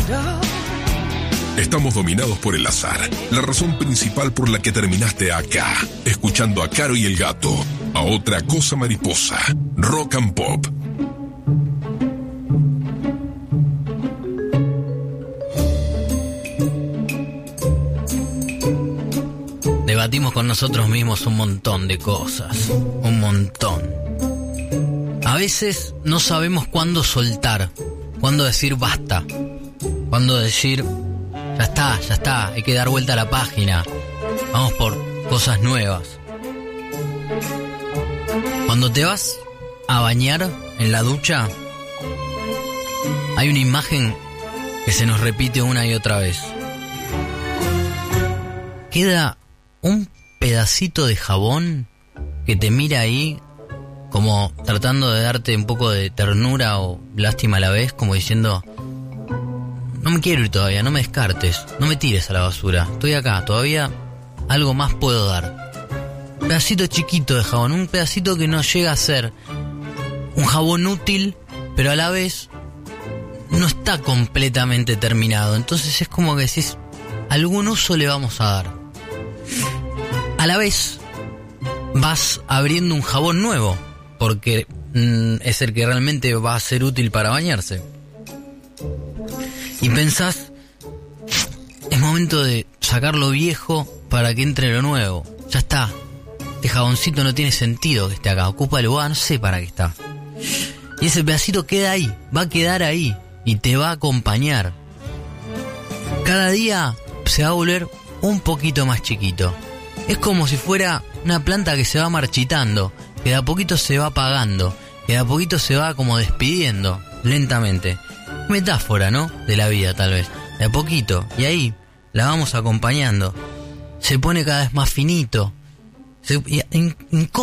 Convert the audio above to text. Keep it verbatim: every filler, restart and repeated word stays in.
Estamos dominados por el azar, la razón principal por la que terminaste acá, escuchando a Caro y el Gato, a Otra Cosa Mariposa, Rock and Pop. Debatimos con nosotros mismos un montón de cosas, un montón. A veces no sabemos cuándo soltar, cuándo decir basta, cuándo decir ya está, ya está, hay que dar vuelta a la página, vamos por cosas nuevas. Cuando te vas a bañar en la ducha, hay una imagen que se nos repite una y otra vez. Queda un pedacito de jabón que te mira ahí como tratando de darte un poco de ternura o lástima a la vez, como diciendo: no me quiero ir todavía, no me descartes, no me tires a la basura, estoy acá, todavía algo más puedo dar. Un pedacito chiquito de jabón, un pedacito que no llega a ser un jabón útil, pero a la vez no está completamente terminado. Entonces es como que decís, algún uso le vamos a dar. A la vez vas abriendo un jabón nuevo, porque mm, es el que realmente va a ser útil para bañarse. Y pensás, es momento de sacar lo viejo para que entre lo nuevo. Ya está, este jaboncito no tiene sentido que esté acá, ocupa el lugar, no sé para qué está. Y ese pedacito queda ahí, va a quedar ahí y te va a acompañar. Cada día se va a volver un poquito más chiquito. Es como si fuera una planta que se va marchitando, que de a poquito se va apagando, que de a poquito se va como despidiendo, lentamente. Metáfora, ¿no? De la vida, tal vez. De a poquito. Y ahí la vamos acompañando. Se pone cada vez más finito. Se, in, in,